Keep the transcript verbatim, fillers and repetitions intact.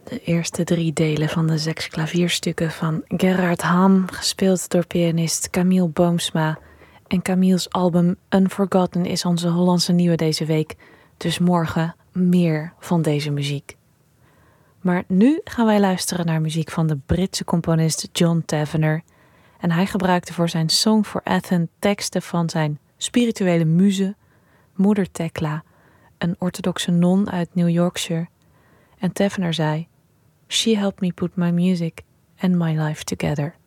De eerste drie delen van de zes klavierstukken van Gerard Ham, gespeeld door pianist Camille Boomsma. En Camille's album Unforgotten is onze Hollandse nieuwe deze week. Dus morgen meer van deze muziek. Maar nu gaan wij luisteren naar muziek van de Britse componist John Tavener. En hij gebruikte voor zijn Song for Athens teksten van zijn spirituele muze, moeder Tekla, een orthodoxe non uit New Yorkshire. En Tavener zei: "She helped me put my music and my life together."